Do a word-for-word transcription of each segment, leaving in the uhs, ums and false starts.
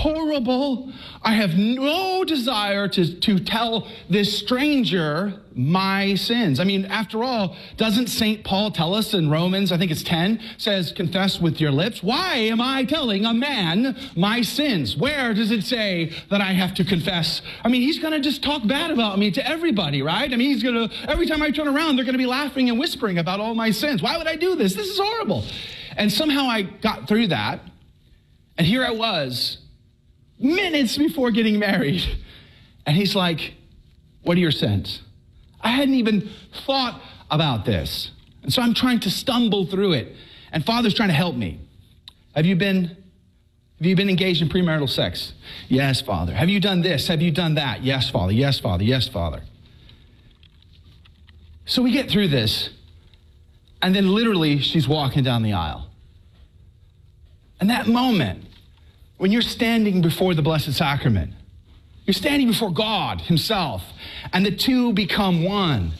horrible. I have no desire to, to tell this stranger my sins. I mean, after all, doesn't Saint Paul tell us in Romans, I think it's ten, says, confess with your lips? Why am I telling a man my sins? Where does it say that I have to confess? I mean, he's going to just talk bad about me to everybody, right? I mean, he's going to, every time I turn around, they're going to be laughing and whispering about all my sins. Why would I do this? This is horrible. And somehow I got through that. And here I was, minutes before getting married. And he's like, what are your sins? I hadn't even thought about this. And so I'm trying to stumble through it. And Father's trying to help me. Have you been, have you been engaged in premarital sex? Yes, Father. Have you done this? Have you done that? Yes, Father. Yes, Father. Yes, Father. So we get through this. And then literally she's walking down the aisle. And that moment, when you're standing before the Blessed Sacrament, you're standing before God himself, and the two become one.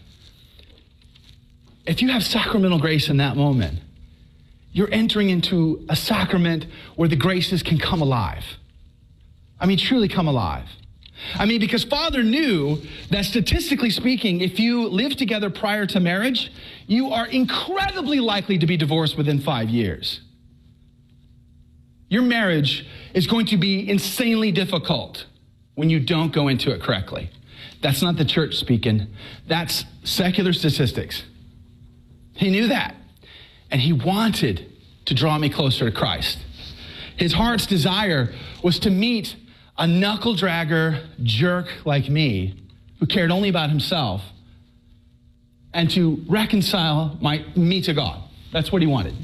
If you have sacramental grace in that moment, you're entering into a sacrament where the graces can come alive. I mean, truly come alive. I mean, because Father knew that statistically speaking, if you live together prior to marriage, you are incredibly likely to be divorced within five years. Your marriage is going to be insanely difficult when you don't go into it correctly. That's not the church speaking. That's secular statistics. He knew that. And he wanted to draw me closer to Christ. His heart's desire was to meet a knuckle dragger jerk like me who cared only about himself and to reconcile my, me to God. That's what he wanted.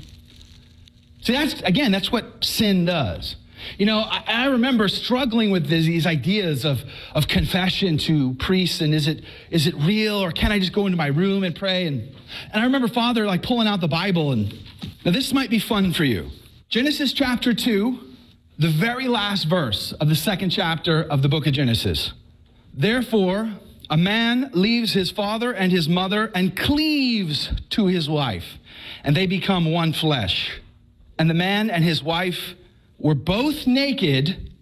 See, that's, again, that's what sin does. You know, I, I remember struggling with this, these ideas of, of confession to priests, and is it is it real, or can I just go into my room and pray? And, and I remember Father like pulling out the Bible, and now this might be fun for you. Genesis chapter two, the very last verse of the second chapter of the book of Genesis. Therefore, a man leaves his father and his mother and cleaves to his wife, and they become one flesh. And the man and his wife were both naked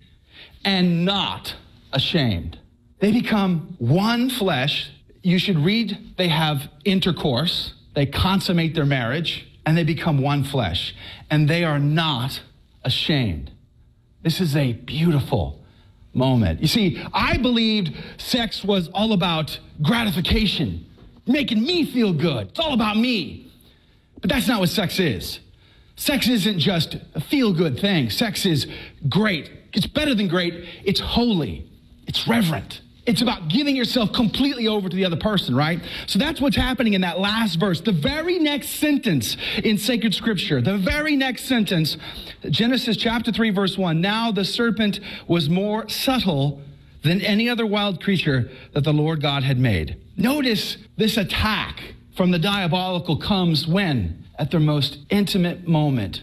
and not ashamed. They become one flesh. You should read, they have intercourse, they consummate their marriage, and they become one flesh. And they are not ashamed. This is a beautiful moment. You see, I believed sex was all about gratification, making me feel good. It's all about me. But that's not what sex is. Sex isn't just a feel-good thing. Sex is great. It's better than great. It's holy. It's reverent. It's about giving yourself completely over to the other person, right? So that's what's happening in that last verse. The very next sentence in sacred scripture, the very next sentence, Genesis chapter three, verse one, now the serpent was more subtle than any other wild creature that the Lord God had made. Notice this attack from the diabolical comes when? At their most intimate moment.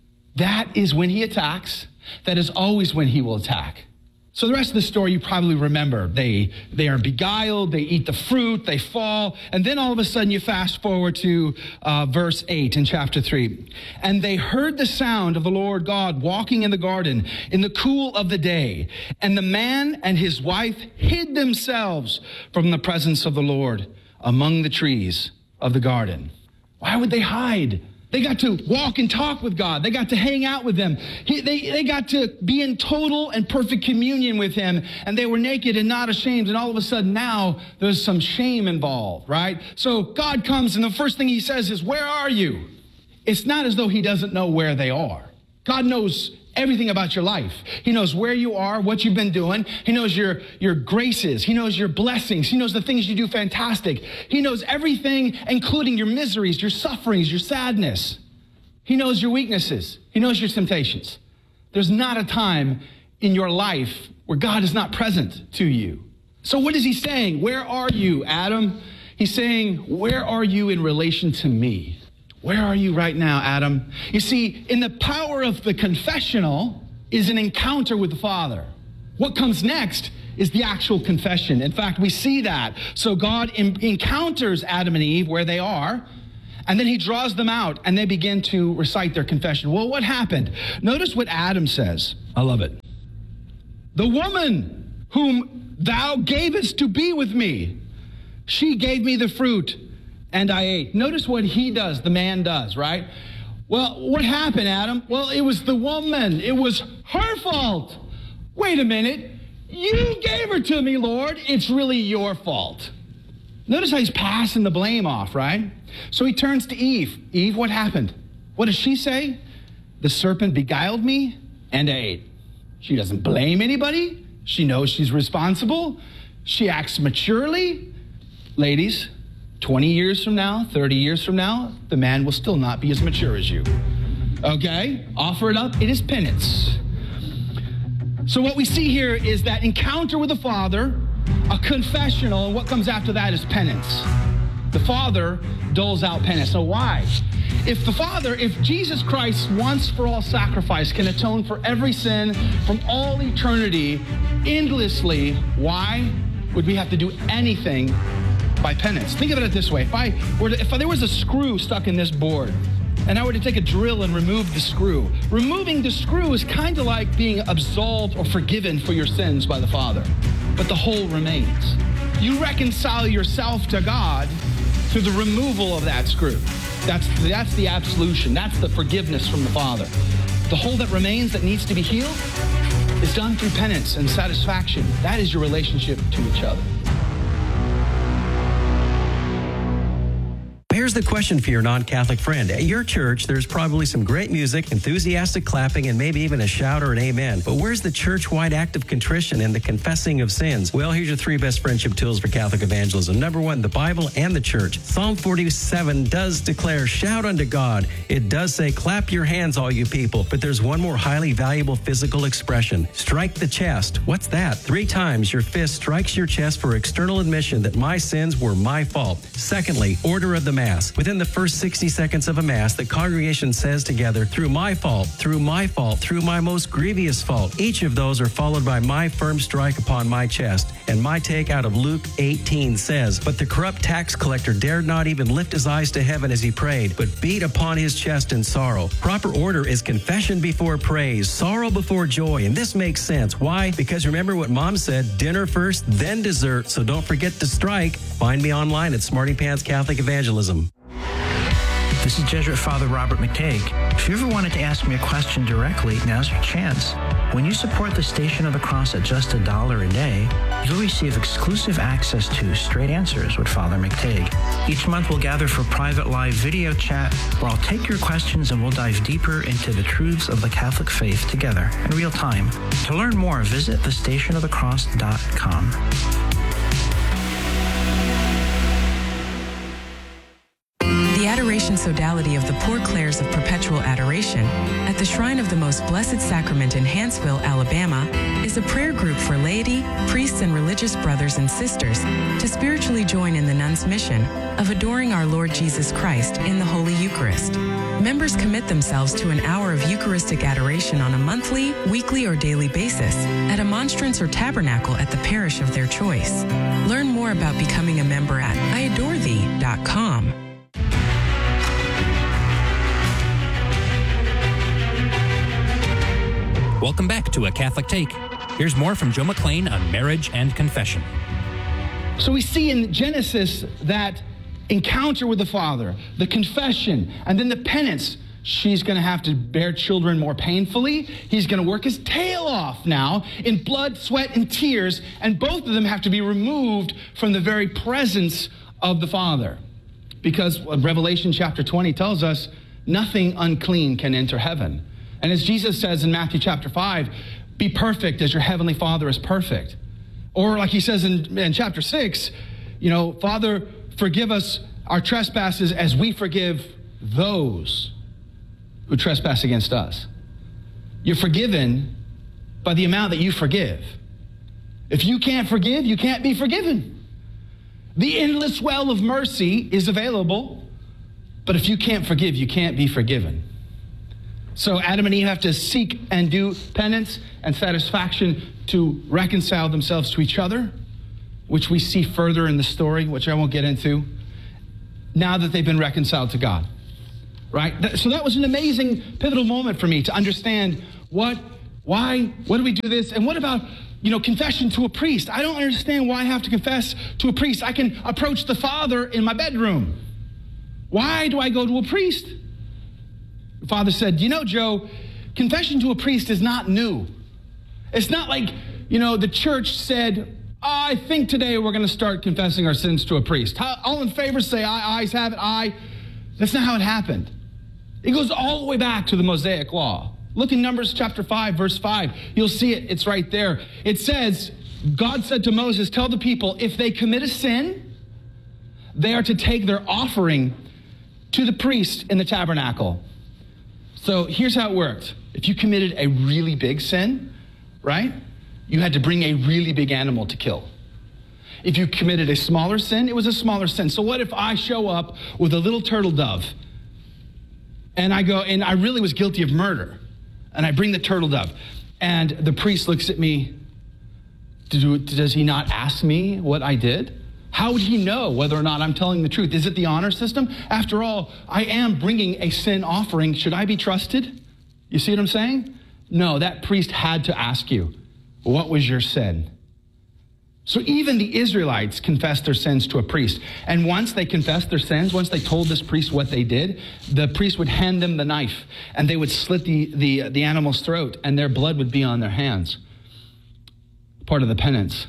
That is when he attacks. That is always when he will attack. So the rest of the story you probably remember. They, they are beguiled, they eat the fruit, they fall, and then all of a sudden you fast forward to uh, verse eight in chapter three. And they heard the sound of the Lord God walking in the garden in the cool of the day. And the man and his wife hid themselves from the presence of the Lord among the trees of the garden. Why would they hide? They got to walk and talk with God. They got to hang out with him. He, they, they got to be in total and perfect communion with him. And they were naked and not ashamed. And all of a sudden now there's some shame involved, right? So God comes and the first thing he says is, where are you? It's not as though he doesn't know where they are. God knows everything about your life. He knows where you are, what you've been doing. He knows your, your graces. He knows your blessings. He knows the things you do fantastic. He knows everything, including your miseries, your sufferings, your sadness. He knows your weaknesses. He knows your temptations. There's not a time in your life where God is not present to you. So what is he saying? Where are you, Adam? He's saying, where are you in relation to me? Where are you right now, Adam? You see, in the power of the confessional is an encounter with the Father. What comes next is the actual confession. In fact, we see that. So God em- encounters Adam and Eve where they are, and then he draws them out, and they begin to recite their confession. Well, what happened? Notice what Adam says. I love it. The woman whom thou gavest to be with me, she gave me the fruit, and I ate. Notice what he does, the man does, right? Well, what happened, Adam? Well, it was the woman. It was her fault. Wait a minute. You gave her to me, Lord. It's really your fault. Notice how he's passing the blame off, right? So he turns to Eve. Eve, what happened? What does she say? The serpent beguiled me, and I ate. She doesn't blame anybody. She knows she's responsible. She acts maturely. Ladies, twenty years from now, thirty years from now, the man will still not be as mature as you. Okay? Offer it up. It is penance. So what we see here is that encounter with the Father, a confessional, and what comes after that is penance. The Father doles out penance. So why? If the Father, if Jesus Christ once for all sacrifice can atone for every sin from all eternity endlessly, why would we have to do anything by penance? Think of it this way. If I were to, if there was a screw stuck in this board, and I were to take a drill and remove the screw, removing the screw is kind of like being absolved or forgiven for your sins by the Father. But the hole remains. You reconcile yourself to God through the removal of that screw. That's, that's the absolution. That's the forgiveness from the Father. The hole that remains that needs to be healed is done through penance and satisfaction. That is your relationship to each other. Here's the question for your non-Catholic friend. At your church, there's probably some great music, enthusiastic clapping, and maybe even a shout or an amen. But where's the church-wide act of contrition and the confessing of sins? Well, here's your three best friendship tools for Catholic evangelism. Number one, the Bible and the church. Psalm forty-seven does declare, shout unto God. It does say, clap your hands, all you people. But there's one more highly valuable physical expression. Strike the chest. What's that? Three times your fist strikes your chest for external admission that my sins were my fault. Secondly, order of the Mass. Within the first sixty seconds of a Mass, the congregation says together, through my fault, through my fault, through my most grievous fault. Each of those are followed by my firm strike upon my chest. And my take out of Luke eighteen says, but the corrupt tax collector dared not even lift his eyes to heaven as he prayed, but beat upon his chest in sorrow. Proper order is confession before praise, sorrow before joy. And this makes sense. Why? Because remember what Mom said, dinner first, then dessert. So don't forget to strike. Find me online at Smarty Pants Catholic Evangelism. This is Jesuit Father Robert McTague. If you ever wanted to ask me a question directly, now's your chance. When you support the Station of the Cross at just a dollar a day, you'll receive exclusive access to Straight Answers with Father McTague. Each month we'll gather for private live video chat where I'll take your questions and we'll dive deeper into the truths of the Catholic faith together in real time. To learn more, visit the station of the cross dot com. The Adoration Sodality of the Poor Clares of Perpetual Adoration at the Shrine of the Most Blessed Sacrament in Hanceville, Alabama, is a prayer group for laity, priests, and religious brothers and sisters to spiritually join in the nuns' mission of adoring our Lord Jesus Christ in the Holy Eucharist. Members commit themselves to an hour of Eucharistic adoration on a monthly, weekly, or daily basis at a monstrance or tabernacle at the parish of their choice. Learn more about becoming a member at I adore thee dot com. Welcome back to A Catholic Take. Here's more from Joe McClain on marriage and confession. So we see in Genesis that encounter with the Father, the confession, and then the penance. She's going to have to bear children more painfully. He's going to work his tail off now in blood, sweat, and tears, and both of them have to be removed from the very presence of the Father. Because Revelation chapter twenty tells us nothing unclean can enter heaven. And as Jesus says in Matthew chapter five, be perfect as your heavenly Father is perfect. Or like he says in, in chapter six, you know, Father, forgive us our trespasses as we forgive those who trespass against us. You're forgiven by the amount that you forgive. If you can't forgive, you can't be forgiven. The endless well of mercy is available, but if you can't forgive, you can't be forgiven. So Adam and Eve have to seek and do penance and satisfaction to reconcile themselves to each other, which we see further in the story, which I won't get into, now that they've been reconciled to God, right? So that was an amazing pivotal moment for me to understand what Why? What do we do this? And what about, you know, confession to a priest? I don't understand why I have to confess to a priest. I can approach the Father in my bedroom. Why do I go to a priest? The Father said, you know, Joe, confession to a priest is not new. It's not like, you know, the church said, oh, I think today we're going to start confessing our sins to a priest. All in favor say aye, ayes have it, aye. That's not how it happened. It goes all the way back to the Mosaic Law. Look in Numbers chapter five, verse five. You'll see it. It's right there. It says, God said to Moses, tell the people, if they commit a sin, they are to take their offering to the priest in the tabernacle. So here's how it worked. If you committed a really big sin, right, you had to bring a really big animal to kill. If you committed a smaller sin, it was a smaller sin. So what if I show up with a little turtle dove and I go, and I really was guilty of murder, and I bring the turtle dove, and the priest looks at me, do, does he not ask me what I did? How would he know whether or not I'm telling the truth? Is it the honor system? After all, I am bringing a sin offering. Should I be trusted? You see what I'm saying? No, that priest had to ask you, what was your sin? So even the Israelites confessed their sins to a priest. And once they confessed their sins, once they told this priest what they did, the priest would hand them the knife, and they would slit the, the, the animal's throat, and their blood would be on their hands. Part of the penance.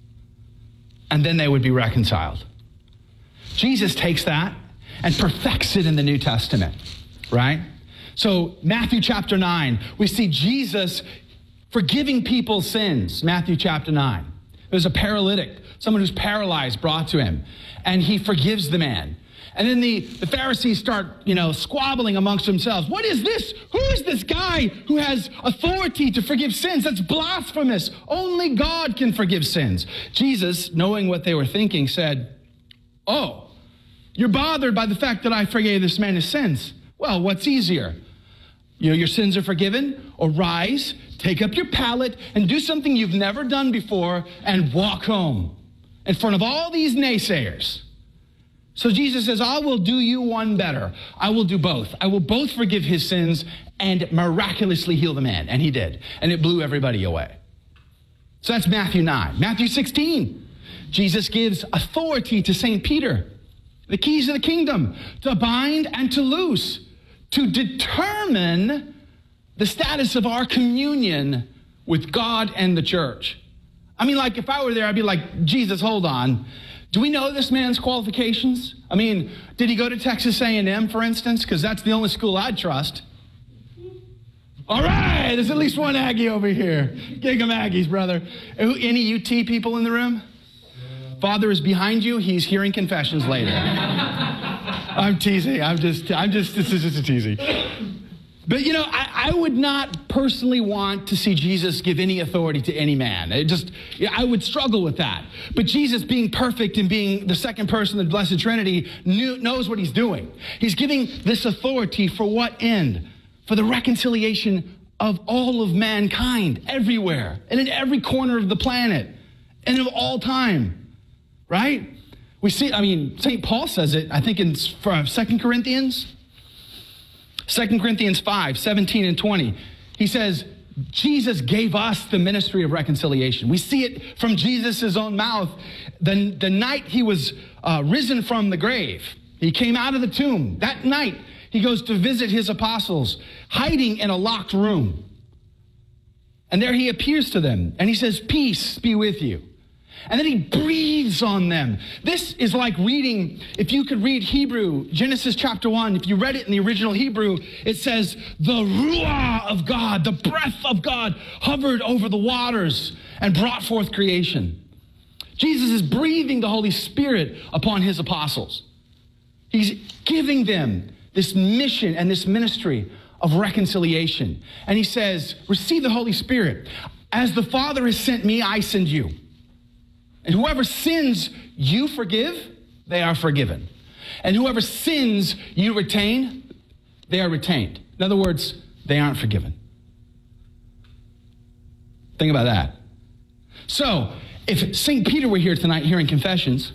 And then they would be reconciled. Jesus takes that and perfects it in the New Testament, right? So Matthew chapter nine, we see Jesus forgiving people's sins. Matthew chapter nine. There's a paralytic, someone who's paralyzed, brought to him, and he forgives the man. And then the, the Pharisees start, you know, squabbling amongst themselves. What is this? Who is this guy who has authority to forgive sins? That's blasphemous. Only God can forgive sins. Jesus, knowing what they were thinking, said, oh, you're bothered by the fact that I forgave this man his sins. Well, what's easier? You know, your sins are forgiven, or rise, take up your pallet, and do something you've never done before, and walk home in front of all these naysayers. So Jesus says, I will do you one better. I will do both. I will both forgive his sins and miraculously heal the man. And he did. And it blew everybody away. So that's Matthew nine. Matthew sixteen. Jesus gives authority to Saint Peter, the keys of the kingdom, to bind and to loose, to determine the status of our communion with God and the church. I mean, like, if I were there, I'd be like, Jesus, hold on. Do we know this man's qualifications? I mean, did he go to Texas A and M, for instance? Because that's the only school I'd trust. All right, there's at least one Aggie over here. Gig 'em Aggies, brother. Any U T people in the room? Father is behind you. He's hearing confessions later. I'm teasing. I'm just, I'm just, this is just a teasing. But, you know, I, I would not personally want to see Jesus give any authority to any man. It just, I would struggle with that. But Jesus, being perfect and being the second person of the Blessed Trinity, knew, knows what he's doing. He's giving this authority for what end? For the reconciliation of all of mankind, everywhere, and in every corner of the planet, and of all time, right? We see, I mean, Saint Paul says it, I think in Second Corinthians, Second Corinthians five, seventeen and twenty. He says, Jesus gave us the ministry of reconciliation. We see it from Jesus' own mouth. The, the night he was uh, risen from the grave, he came out of the tomb. That night, he goes to visit his apostles, hiding in a locked room. And there he appears to them, and he says, peace be with you. And then he breathes on them. This is like reading, if you could read Hebrew, Genesis chapter one, if you read it in the original Hebrew, it says, the ruah of God, the breath of God hovered over the waters and brought forth creation. Jesus is breathing the Holy Spirit upon his apostles. He's giving them this mission and this ministry of reconciliation. And he says, receive the Holy Spirit. As the Father has sent me, I send you. And whoever sins you forgive, they are forgiven. And whoever sins you retain, they are retained. In other words, they aren't forgiven. Think about that. So, if Saint Peter were here tonight hearing confessions,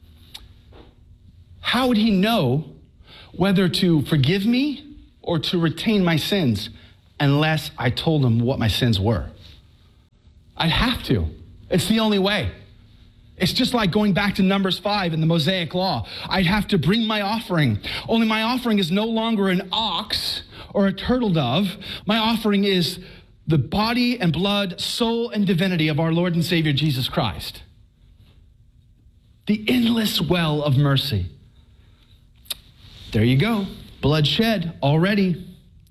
how would he know whether to forgive me or to retain my sins? unless I told him what my sins were. I'd have to. It's the only way. It's just like going back to Numbers five in the Mosaic Law. I'd have to bring my offering. Only my offering is no longer an ox or a turtle dove. My offering is the body and blood, soul and divinity of our Lord and Savior Jesus Christ. The endless well of mercy. There you go. Blood shed already.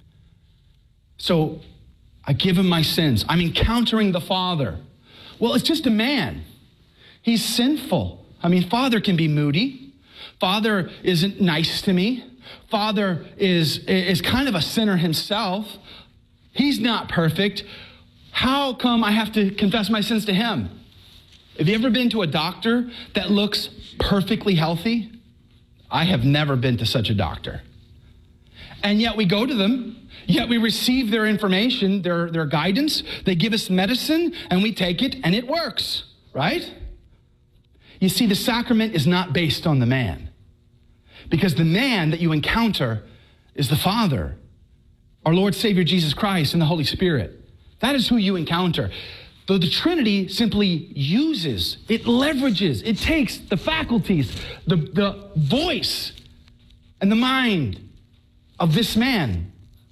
So I give him my sins. I'm encountering the Father. Well, it's just a man. He's sinful. I mean, Father can be moody. Father isn't nice to me. Father is, is kind of a sinner himself. He's not perfect. How come I have to confess my sins to him? Have you ever been to a doctor that looks perfectly healthy? I have never been to such a doctor. And yet we go to them, yet we receive their information, their, their guidance. They give us medicine, and we take it, and it works, right? You see, the sacrament is not based on the man, because the man that you encounter is the Father, our Lord Savior Jesus Christ, and the Holy Spirit. That is who you encounter. Though the Trinity simply uses, it leverages, it takes the faculties, the, the voice, and the mind of this man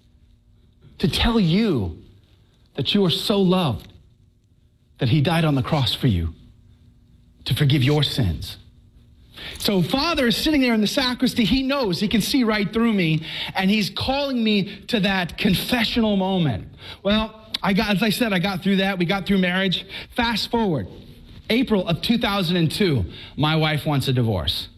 to tell you that you are so loved that he died on the cross for you to forgive your sins. So Father is sitting there in the sacristy. He knows, he can see right through me, and he's calling me to that confessional moment. Well, I got, as I said, I got through that. We got through marriage. Fast forward, April of two thousand two, my wife wants a divorce.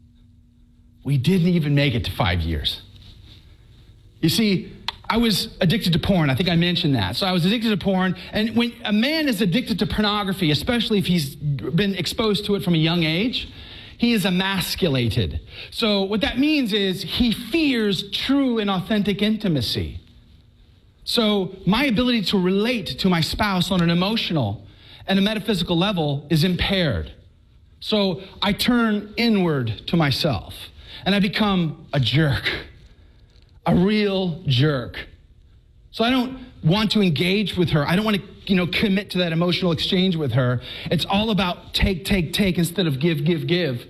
We didn't even make it to five years. You see, I was addicted to porn. I think I mentioned that. So I was addicted to porn. And when a man is addicted to pornography, especially if he's been exposed to it from a young age, he is emasculated. So what that means is he fears true and authentic intimacy. So my ability to relate to my spouse on an emotional and a metaphysical level is impaired. So I turn inward to myself, and I become a jerk. A real jerk. So I don't want to engage with her. I don't want to, you know, commit to that emotional exchange with her. It's all about take, take, take instead of give, give, give.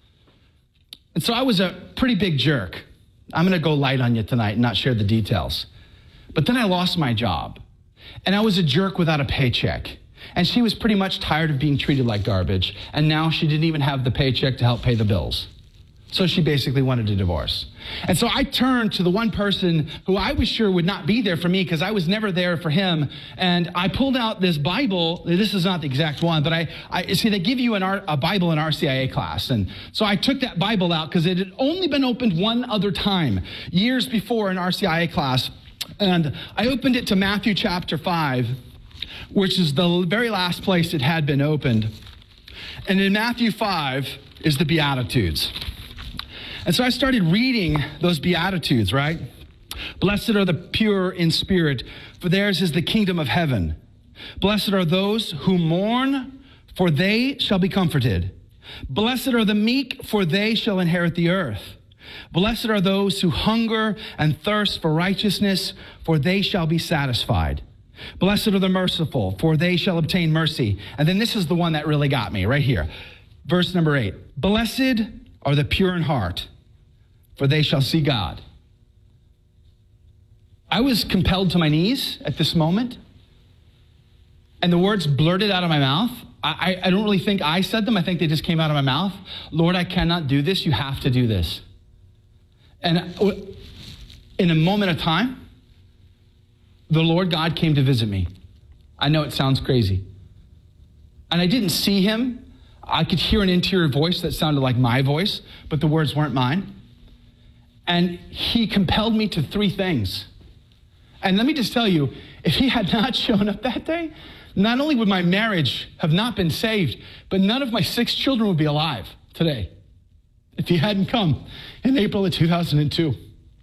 And so I was a pretty big jerk. I'm going to go light on you tonight and not share the details. But then I lost my job, and I was a jerk without a paycheck. And she was pretty much tired of being treated like garbage, and now she didn't even have the paycheck to help pay the bills. So she basically wanted a divorce. And so I turned to the one person who I was sure would not be there for me because I was never there for him. And I pulled out this Bible. This is not the exact one, but I, I see they give you an R, a Bible in R C I A class. And so I took that Bible out because it had only been opened one other time, years before in R C I A class. And I opened it to Matthew chapter five, which is the very last place it had been opened. And in Matthew five is the Beatitudes. And so I started reading those Beatitudes, right? Blessed are the pure in spirit, for theirs is the kingdom of heaven. Blessed are those who mourn, for they shall be comforted. Blessed are the meek, for they shall inherit the earth. Blessed are those who hunger and thirst for righteousness, for they shall be satisfied. Blessed are the merciful, for they shall obtain mercy. And then this is the one that really got me right here. Verse number eight. Blessed are the pure in heart, for they shall see God. I was compelled to my knees at this moment, and the words blurted out of my mouth. I, I don't really think I said them. I think they just came out of my mouth. Lord, I cannot do this. You have to do this. And in a moment of time, the Lord God came to visit me. I know it sounds crazy. And I didn't see him. I could hear an interior voice that sounded like my voice, but the words weren't mine. And he compelled me to three things. And let me just tell you, if he had not shown up that day, not only would my marriage have not been saved, but none of my six children would be alive today if he hadn't come in April of two thousand two.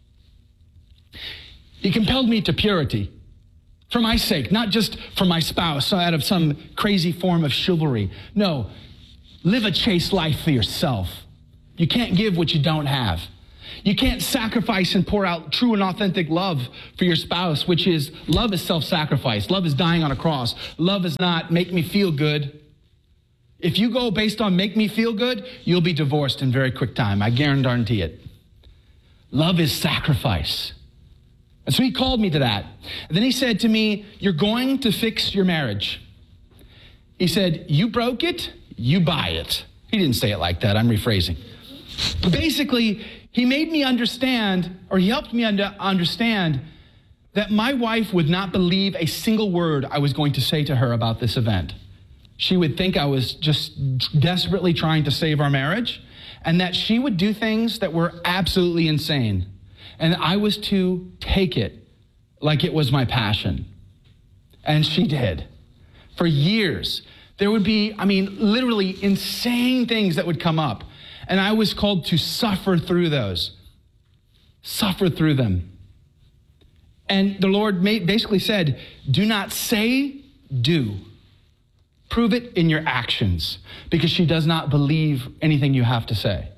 He compelled me to purity for my sake, not just for my spouse out of some crazy form of chivalry. No, live a chaste life for yourself. You can't give what you don't have. You can't sacrifice and pour out true and authentic love for your spouse, which is, love is self-sacrifice. Love is dying on a cross. Love is not make me feel good. If you go based on make me feel good, you'll be divorced in very quick time. I guarantee it. Love is sacrifice. And so he called me to that. And then he said to me, you're going to fix your marriage. He said, you broke it, you buy it. He didn't say it like that. I'm rephrasing. But basically, he made me understand, or he helped me under, understand that my wife would not believe a single word I was going to say to her about this event. She would think I was just desperately trying to save our marriage, and that she would do things that were absolutely insane. And I was to take it like it was my passion. And she did. For years, there would be, I mean, literally insane things that would come up. And I was called to suffer through those. Suffer through them. And the Lord made, basically said, do not say, do. Prove it in your actions, because she does not believe anything you have to say.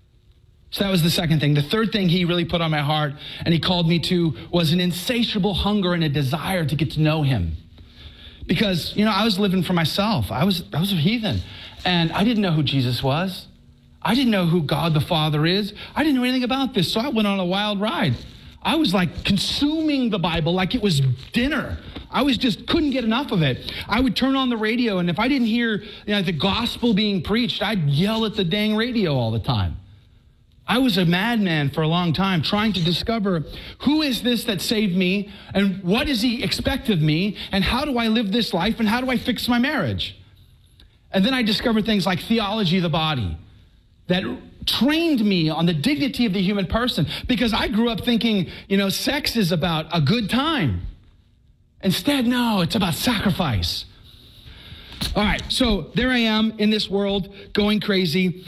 So that was the second thing. The third thing he really put on my heart and he called me to was an insatiable hunger and a desire to get to know him. Because, you know, I was living for myself. I was, I was a heathen, and I didn't know who Jesus was. I didn't know who God the Father is. I didn't know anything about this, so I went on a wild ride. I was like consuming the Bible like it was dinner. I was just couldn't get enough of it. I would turn on the radio, and if I didn't hear, you know, the gospel being preached, I'd yell at the dang radio all the time. I was a madman for a long time, trying to discover who is this that saved me, and what does he expect of me, and how do I live this life, and how do I fix my marriage? And then I discovered things like theology of the body that trained me on the dignity of the human person, because I grew up thinking, you know, sex is about a good time. Instead, no, it's about sacrifice. All right, so there I am in this world going crazy.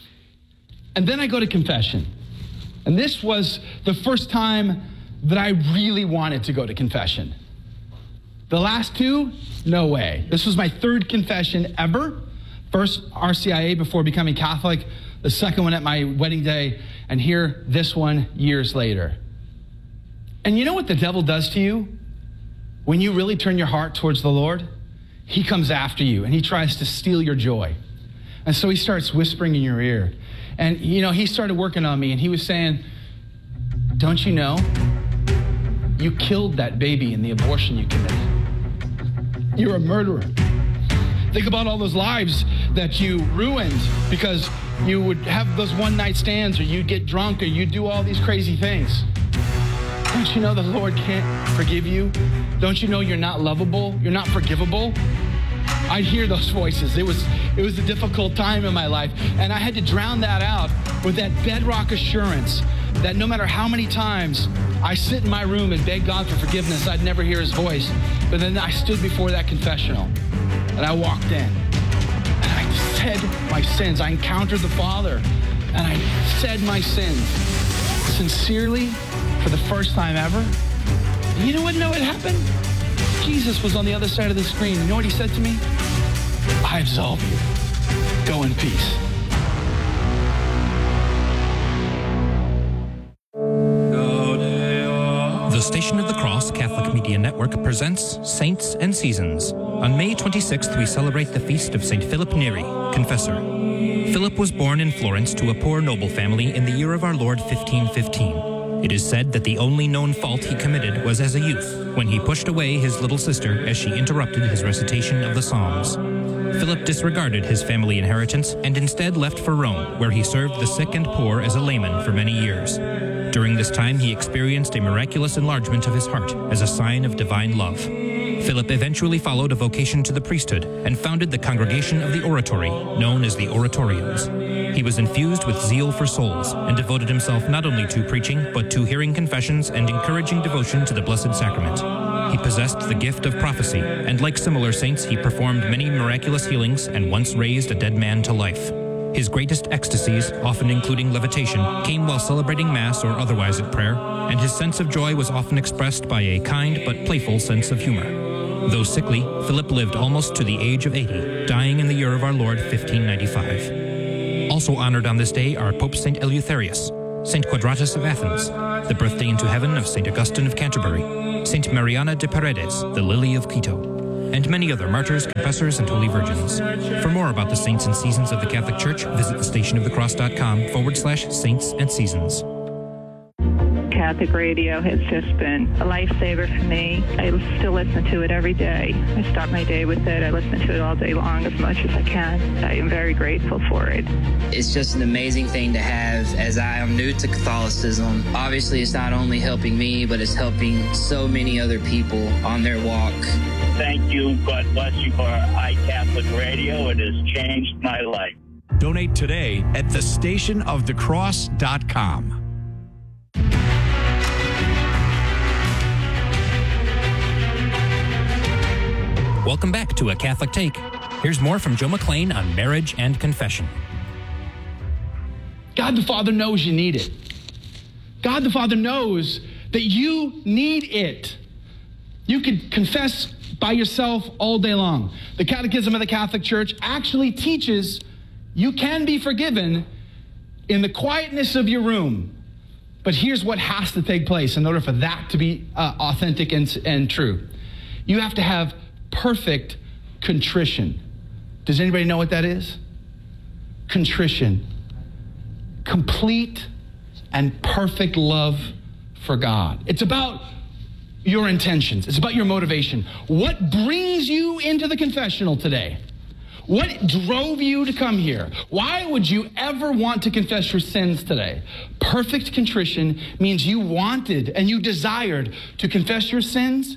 And then I go to confession. And this was the first time that I really wanted to go to confession. The last two, no way. This was my third confession ever. First R C I A before becoming Catholic. The second one at my wedding day. And here, this one years later. And you know what the devil does to you? When you really turn your heart towards the Lord, he comes after you and he tries to steal your joy. And so he starts whispering in your ear. And, you know, he started working on me, and he was saying, don't you know, you killed that baby in the abortion you committed. You're a murderer. Think about all those lives that you ruined because you would have those one-night stands, or you'd get drunk, or you'd do all these crazy things. Don't you know the Lord can't forgive you? Don't you know you're not lovable? You're not forgivable? I'd hear those voices. It was it was a difficult time in my life, and I had to drown that out with that bedrock assurance that no matter how many times I sit in my room and beg God for forgiveness, I'd never hear his voice. But then I stood before that confessional, and I walked in, and I said my sins. I encountered the Father, and I said my sins sincerely for the first time ever. And you know what? No, it happened. Jesus was on the other side of the screen. You know what he said to me? I absolve you. Go in peace. The Station of the Cross Catholic Media Network presents Saints and Seasons. On May twenty-sixth, we celebrate the feast of Saint Philip Neri, Confessor. Philip was born in Florence to a poor noble family in the year of our Lord fifteen fifteen. It is said that the only known fault he committed was as a youth, when he pushed away his little sister as she interrupted his recitation of the Psalms. Philip disregarded his family inheritance and instead left for Rome, where he served the sick and poor as a layman for many years. During this time, he experienced a miraculous enlargement of his heart as a sign of divine love. Philip eventually followed a vocation to the priesthood and founded the Congregation of the Oratory, known as the Oratorians. He was infused with zeal for souls and devoted himself not only to preaching, but to hearing confessions and encouraging devotion to the Blessed Sacrament. He possessed the gift of prophecy, and like similar saints, he performed many miraculous healings and once raised a dead man to life. His greatest ecstasies, often including levitation, came while celebrating Mass or otherwise at prayer, and his sense of joy was often expressed by a kind but playful sense of humor. Though sickly, Philip lived almost to the age of eighty, dying in the year of our Lord fifteen ninety-five. Also honored on this day are Pope Saint Eleutherius, Saint Quadratus of Athens, the birthday into heaven of Saint Augustine of Canterbury, Saint Mariana de Paredes, the Lily of Quito, and many other martyrs, confessors, and holy virgins. For more about the saints and seasons of the Catholic Church, visit thestationofthecross.com forward slash saints and seasons. Catholic radio has just been a lifesaver for me. I still listen to it every day. I start my day with it. I listen to it all day long as much as I can. I am very grateful for it. It's just an amazing thing to have as I am new to Catholicism. Obviously, it's not only helping me, but it's helping so many other people on their walk. Thank you. God bless you for iCatholic Radio. It has changed my life. Donate today at the station of the cross dot com. Welcome back to A Catholic Take. Here's more from Joe McLean on marriage and confession. God the Father knows you need it. God the Father knows that you need it. You could confess by yourself all day long. The Catechism of the Catholic Church actually teaches you can be forgiven in the quietness of your room. But here's what has to take place in order for that to be uh, authentic and, and true. You have to have perfect contrition. Does anybody know what that is? Contrition. Complete and perfect love for God. It's about your intentions. It's about your motivation. What brings you into the confessional today? What drove you to come here? Why would you ever want to confess your sins today? Perfect contrition means you wanted and you desired to confess your sins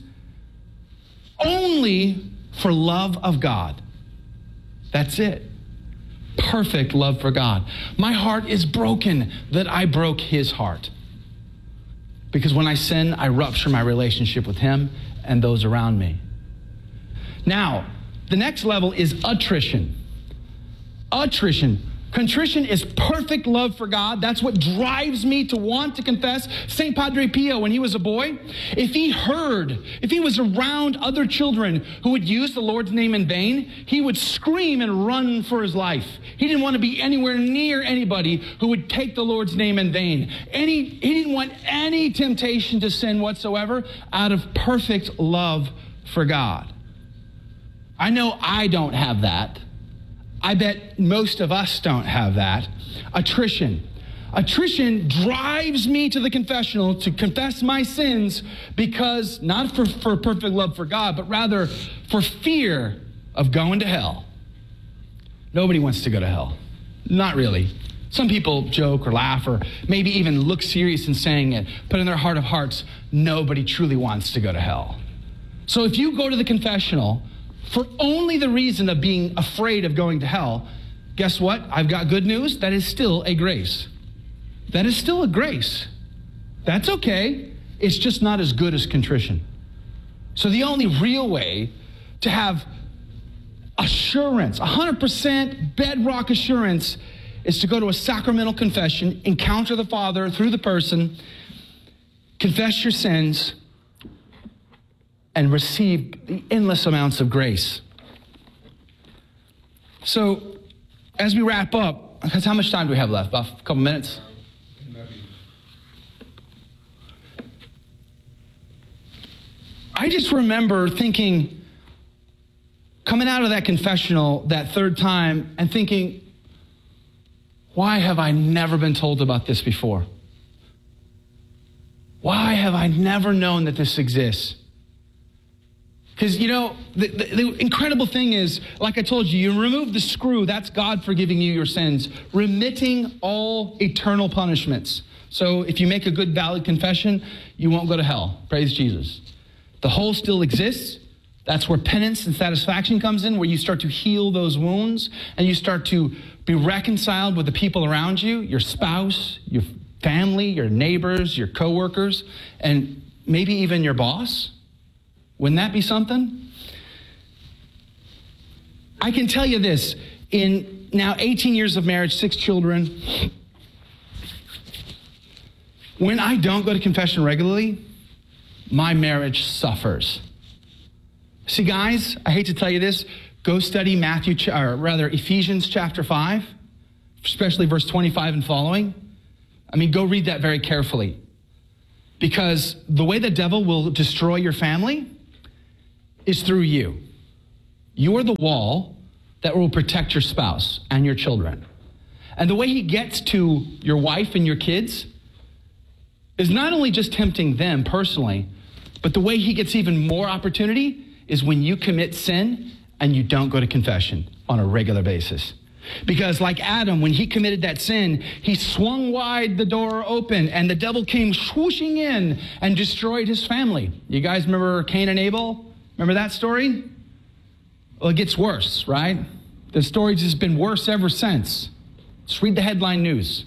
only for love of God. That's it. Perfect love for God. My heart is broken that I broke his heart. Because when I sin, I rupture my relationship with him and those around me. Now, the next level is attrition. Attrition. Contrition is perfect love for God. That's what drives me to want to confess. Saint Padre Pio, when he was a boy, if he heard, if he was around other children who would use the Lord's name in vain, he would scream and run for his life. He didn't want to be anywhere near anybody who would take the Lord's name in vain. Any, he didn't want any temptation to sin whatsoever out of perfect love for God. I know I don't have that. I bet most of us don't have that. Attrition. Attrition drives me to the confessional to confess my sins because, not for, for perfect love for God, but rather for fear of going to hell. Nobody wants to go to hell. Not really. Some people joke or laugh or maybe even look serious in saying it, but in their heart of hearts, nobody truly wants to go to hell. So if you go to the confessional for only the reason of being afraid of going to hell, guess what? I've got good news. That is still a grace. That is still a grace. That's okay. It's just not as good as contrition. So the only real way to have assurance, one hundred percent bedrock assurance, is to go to a sacramental confession, encounter the Father through the person, confess your sins, and receive the endless amounts of grace. So, as we wrap up, because how much time do we have left? About a couple minutes? I just remember thinking, coming out of that confessional that third time and thinking, why have I never been told about this before? Why have I never known that this exists? Because, you know, the, the, the incredible thing is, like I told you, you remove the screw, that's God forgiving you your sins, remitting all eternal punishments. So if you make a good, valid confession, you won't go to hell. Praise Jesus. The hole still exists. That's where penance and satisfaction comes in, where you start to heal those wounds and you start to be reconciled with the people around you, your spouse, your family, your neighbors, your coworkers, and maybe even your boss. Wouldn't that be something? I can tell you this, in now eighteen years of marriage, six children, when I don't go to confession regularly, my marriage suffers. See, guys, I hate to tell you this, go study Matthew, or rather Ephesians chapter five, especially verse twenty-five and following. I mean, go read that very carefully. Because the way the devil will destroy your family is through you. You are the wall that will protect your spouse and your children. And the way he gets to your wife and your kids is not only just tempting them personally, but the way he gets even more opportunity is when you commit sin and you don't go to confession on a regular basis. Because like Adam, when he committed that sin, he swung wide the door open and the devil came swooshing in and destroyed his family. You guys remember Cain and Abel? Remember that story? Well, it gets worse, right? The story's just been worse ever since. Just read the headline news.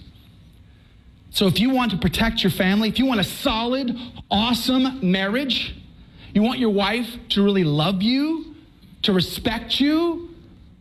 So if you want to protect your family, if you want a solid, awesome marriage, you want your wife to really love you, to respect you,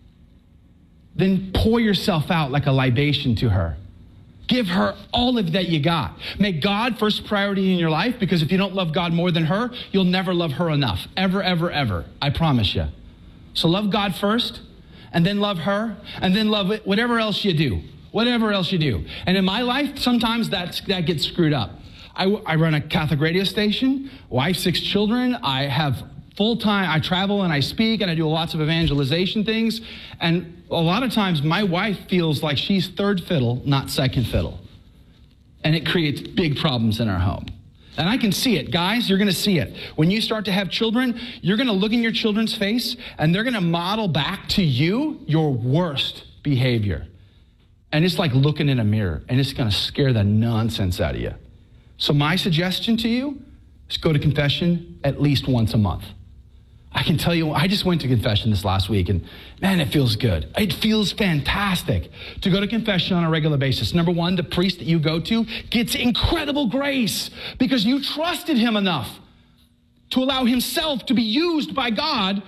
then pour yourself out like a libation to her. Give her all of that you got. Make God first priority in your life, because if you don't love God more than her, you'll never love her enough. Ever, ever, ever. I promise you. So love God first, and then love her, and then love it, whatever else you do. Whatever else you do. And in my life, sometimes that's, that gets screwed up. I, I run a Catholic radio station, wife, six children. I have full-time, I travel and I speak and I do lots of evangelization things. And a lot of times my wife feels like she's third fiddle, not second fiddle. And it creates big problems in our home. And I can see it. Guys, you're going to see it. When you start to have children, you're going to look in your children's face and they're going to model back to you your worst behavior. And it's like looking in a mirror, and it's going to scare the nonsense out of you. So my suggestion to you is go to confession at least once a month. I can tell you, I just went to confession this last week, and man, it feels good. It feels fantastic to go to confession on a regular basis. Number one, the priest that you go to gets incredible grace because you trusted him enough to allow himself to be used by God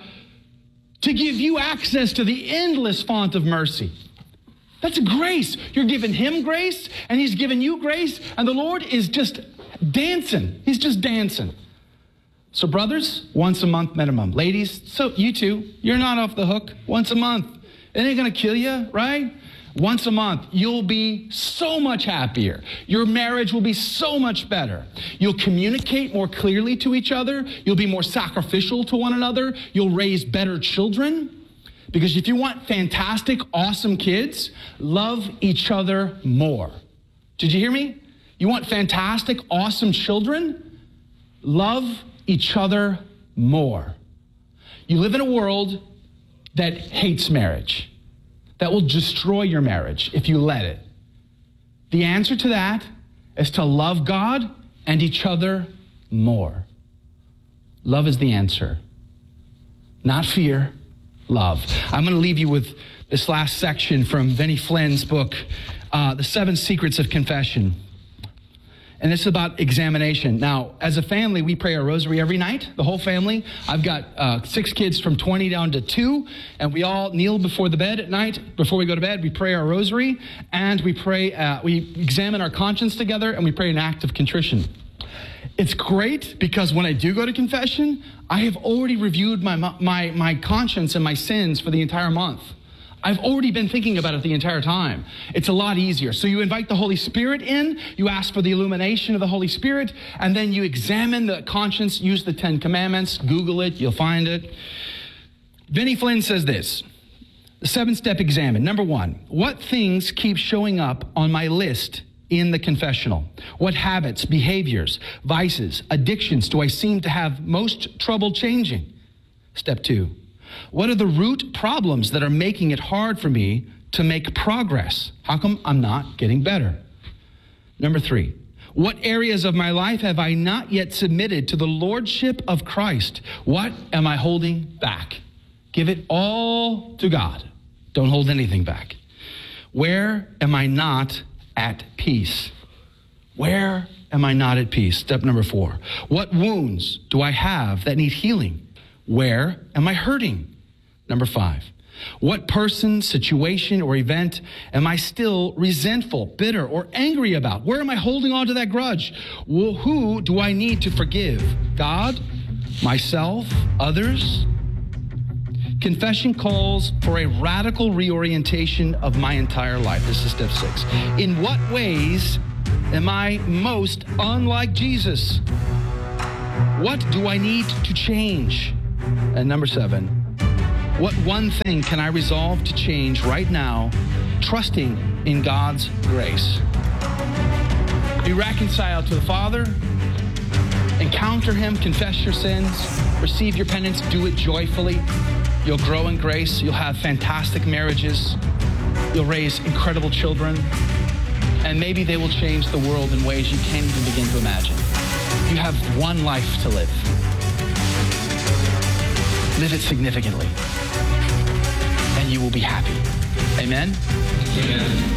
to give you access to the endless font of mercy. That's a grace. You're giving him grace, and he's giving you grace, and the Lord is just dancing. He's just dancing. So brothers, once a month minimum. Ladies, so you too, you're not off the hook. Once a month. It ain't going to kill you, right? Once a month, you'll be so much happier. Your marriage will be so much better. You'll communicate more clearly to each other. You'll be more sacrificial to one another. You'll raise better children. Because if you want fantastic, awesome kids, love each other more. Did you hear me? You want fantastic, awesome children? Love each other more. You live in a world that hates marriage, that will destroy your marriage if you let it. The answer to that is to love God and each other more. Love is the answer. Not fear. Love. I'm going to leave you with this last section from Vinnie Flynn's book, uh, The Seven Secrets of Confession. And it's about examination. Now, as a family, we pray our rosary every night, the whole family. I've got uh, six kids from twenty down to two, and we all kneel before the bed at night. Before we go to bed, we pray our rosary, and we pray, uh, we examine our conscience together, and we pray an act of contrition. It's great because when I do go to confession, I have already reviewed my, my, my conscience and my sins for the entire month. I've already been thinking about it the entire time. It's a lot easier. So you invite the Holy Spirit in, you ask for the illumination of the Holy Spirit, and then you examine the conscience, use the Ten Commandments, Google it, you'll find it. Vinnie Flynn says this, the seven-step examine. Number one, what things keep showing up on my list in the confessional? What habits, behaviors, vices, addictions do I seem to have most trouble changing? Step two, what are the root problems that are making it hard for me to make progress? How come I'm not getting better? Number three, what areas of my life have I not yet submitted to the Lordship of Christ? What am I holding back? Give it all to God. Don't hold anything back. Where am I not at peace? Where am I not at peace? Step number four. What wounds do I have that need healing? Where am I hurting? Number five. What person, situation, or event am I still resentful, bitter, or angry about? Where am I holding on to that grudge? Well, who do I need to forgive? God, myself, others? Confession calls for a radical reorientation of my entire life. This is step six. In what ways am I most unlike Jesus? What do I need to change? And number seven, what one thing can I resolve to change right now, trusting in God's grace? Be reconciled to the Father, encounter Him, confess your sins, receive your penance, do it joyfully. You'll grow in grace. You'll have fantastic marriages. You'll raise incredible children. And maybe they will change the world in ways you can't even begin to imagine. You have one life to live. Live it significantly. And you will be happy. Amen? Amen.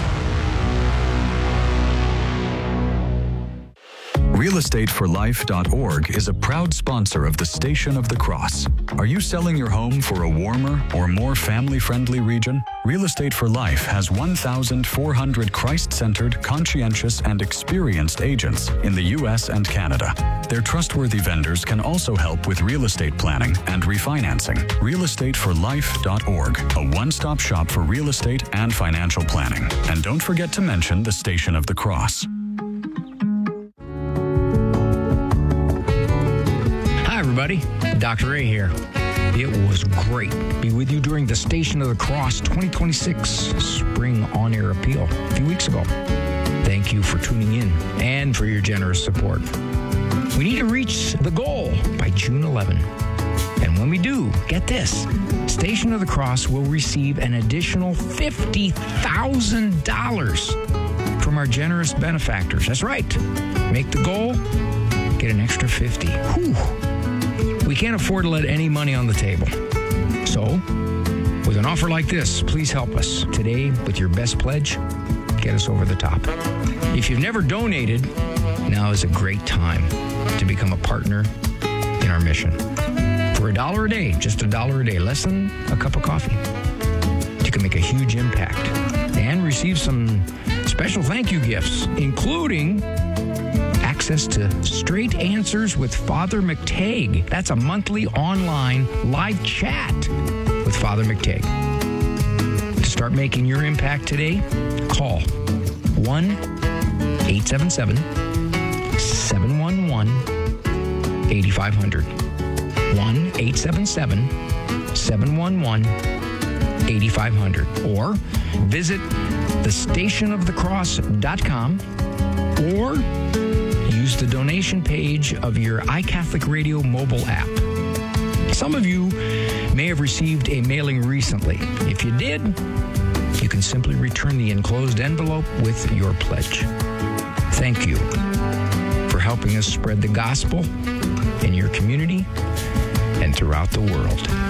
real estate for life dot org is a proud sponsor of the Station of the Cross. Are you selling your home for a warmer or more family-friendly region? Real Estate for Life has one thousand four hundred Christ-centered, conscientious, and experienced agents in the U S and Canada. Their trustworthy vendors can also help with real estate planning and refinancing. real estate for life dot org, a one-stop shop for real estate and financial planning. And don't forget to mention the Station of the Cross. Everybody, Doctor Ray here. It was great to be with you during the Station of the Cross twenty twenty-six Spring On Air Appeal a few weeks ago. Thank you for tuning in and for your generous support. We need to reach the goal by June eleventh. And when we do, get this, Station of the Cross will receive an additional fifty thousand dollars from our generous benefactors. That's right. Make the goal, get an extra fifty. Whew. We can't afford to let any money on the table. So, with an offer like this, please help us today with your best pledge. Get us over the top. If you've never donated, now is a great time to become a partner in our mission. For a dollar a day, just a dollar a day, less than a cup of coffee, you can make a huge impact and receive some special thank you gifts, including access to Straight Answers with Father McTagg. That's a monthly online live chat with Father McTagg. To start making your impact today, call one eight seven seven, seven one one, eight five zero zero. one eight seven seven, seven one one, eight five zero zero. Or visit the station of the cross dot com or use the donation page of your iCatholic Radio mobile app. Some of you may have received a mailing recently. If you did, you can simply return the enclosed envelope with your pledge. Thank you for helping us spread the gospel in your community and throughout the world.